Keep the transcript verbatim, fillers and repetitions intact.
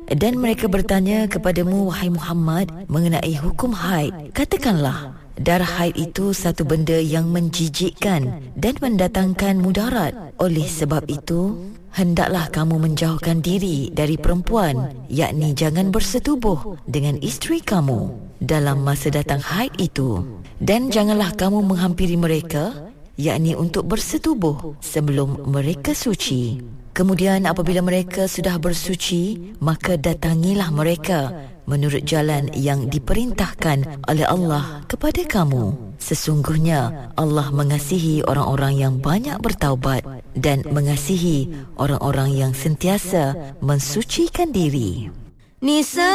Dan mereka bertanya kepadamu, wahai Muhammad, mengenai hukum haid. Katakanlah, darah haid itu satu benda yang menjijikkan dan mendatangkan mudarat. Oleh sebab itu, hendaklah kamu menjauhkan diri dari perempuan, yakni jangan bersetubuh dengan isteri kamu dalam masa datang haid itu. Dan janganlah kamu menghampiri mereka, yakni untuk bersetubuh sebelum mereka suci. Kemudian apabila mereka sudah bersuci, maka datangilah mereka menurut jalan yang diperintahkan oleh Allah kepada kamu. Sesungguhnya Allah mengasihi orang-orang yang banyak bertaubat dan mengasihi orang-orang yang sentiasa mensucikan diri. Nisa